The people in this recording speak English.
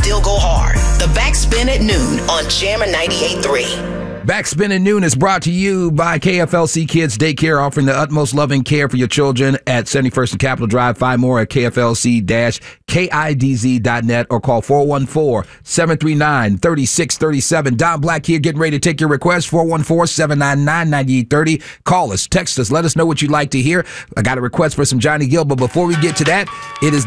still go hard. The Backspin at noon on Jammer 98.3. Backspin at Noon is brought to you by KFLC Kids Daycare, offering the utmost loving care for your children at 71st and Capitol Drive. Find more at KFLC-KIDZ.net or call 414-739-3637. Don Black here, getting ready to take your request, 414-799-9830. Call us, text us, let us know what you'd like to hear. I got a request for some Johnny Gill, but before we get to that, it is